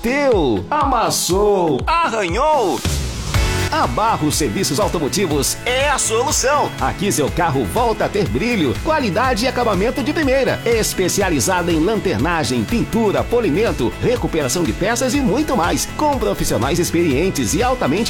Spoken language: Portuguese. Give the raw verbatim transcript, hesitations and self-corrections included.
bateu, amassou, arranhou. A Barros Serviços Automotivos é a solução. Aqui seu carro volta a ter brilho, qualidade e acabamento de primeira. Especializada em lanternagem, pintura, polimento, recuperação de peças e muito mais. Com profissionais experientes e altamente